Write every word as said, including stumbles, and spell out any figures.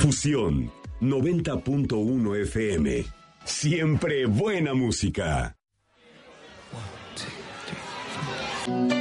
Fusión noventa punto uno F M. Siempre buena música.